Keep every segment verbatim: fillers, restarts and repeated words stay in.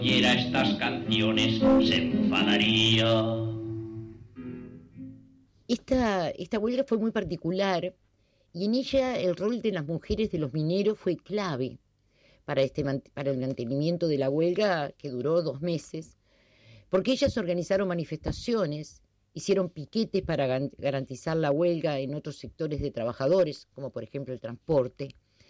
oyera estas canciones se enfadaría. Esta, esta huelga fue muy particular y en ella el rol de las mujeres de los mineros fue clave para, este, para el mantenimiento de la huelga, que duró dos meses, porque ellas organizaron manifestaciones, hicieron piquetes para garantizar la huelga en otros sectores de trabajadores, como por ejemplo el transporte.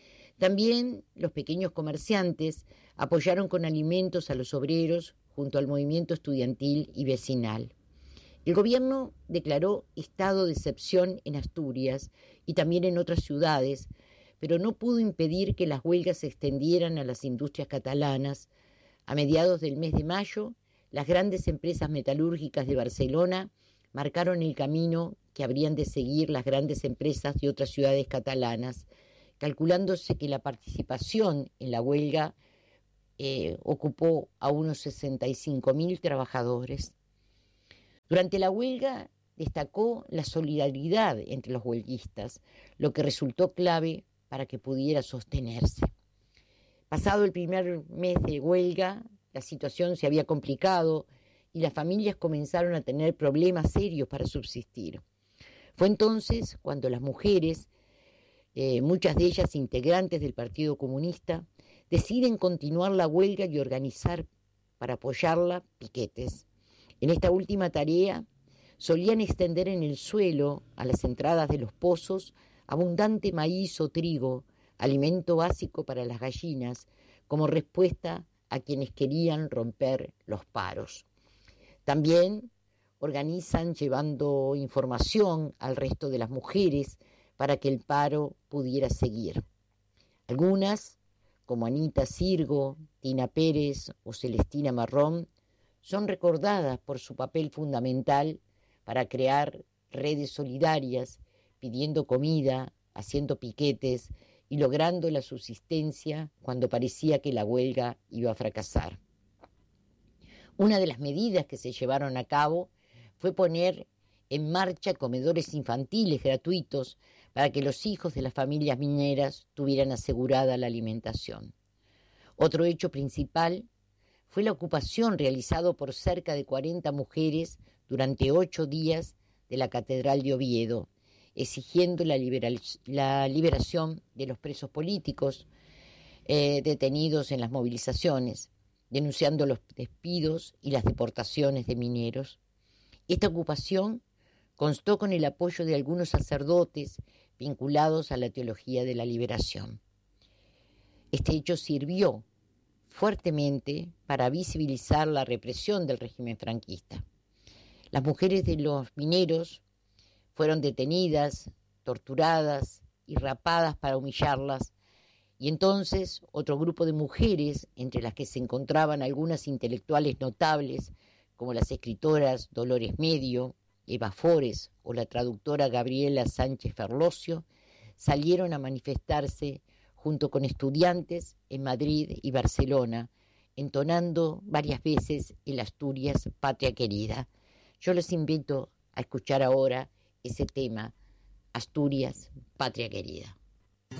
También los pequeños comerciantes apoyaron con alimentos a los obreros junto al movimiento estudiantil y vecinal. El gobierno declaró estado de excepción en Asturias y también en otras ciudades, pero no pudo impedir que las huelgas se extendieran a las industrias catalanas. A mediados del mes de mayo, las grandes empresas metalúrgicas de Barcelona marcaron el camino que habrían de seguir las grandes empresas de otras ciudades catalanas, calculándose que la participación en la huelga eh, ocupó a unos sesenta y cinco mil trabajadores. Durante la huelga destacó la solidaridad entre los huelguistas, lo que resultó clave para que pudiera sostenerse. Pasado el primer mes de huelga, la situación se había complicado y las familias comenzaron a tener problemas serios para subsistir. Fue entonces cuando las mujeres, eh, muchas de ellas integrantes del Partido Comunista, deciden continuar la huelga y organizar para apoyarla piquetes. En esta última tarea solían extender en el suelo, a las entradas de los pozos, abundante maíz o trigo, alimento básico para las gallinas, como respuesta a quienes querían romper los paros. También organizan llevando información al resto de las mujeres para que el paro pudiera seguir. Algunas, como Anita Sirgo, Tina Pérez o Celestina Marrón, son recordadas por su papel fundamental para crear redes solidarias, pidiendo comida, haciendo piquetes y logrando la subsistencia cuando parecía que la huelga iba a fracasar. Una de las medidas que se llevaron a cabo fue poner en marcha comedores infantiles gratuitos para que los hijos de las familias mineras tuvieran asegurada la alimentación. Otro hecho principal fue la ocupación realizada por cerca de cuarenta mujeres durante ocho días de la Catedral de Oviedo, exigiendo la, liberal, la liberación de los presos políticos eh, detenidos en las movilizaciones, denunciando los despidos y las deportaciones de mineros. Esta ocupación constó con el apoyo de algunos sacerdotes vinculados a la teología de la liberación. Este hecho sirvió fuertemente para visibilizar la represión del régimen franquista. Las mujeres de los mineros fueron detenidas, torturadas y rapadas para humillarlas, y entonces otro grupo de mujeres, entre las que se encontraban algunas intelectuales notables, como las escritoras Dolores Medio, Eva Fores o la traductora Gabriela Sánchez Ferlosio, salieron a manifestarse junto con estudiantes en Madrid y Barcelona, entonando varias veces el Asturias, patria querida. Yo les invito a escuchar ahora ese tema, Asturias, patria querida.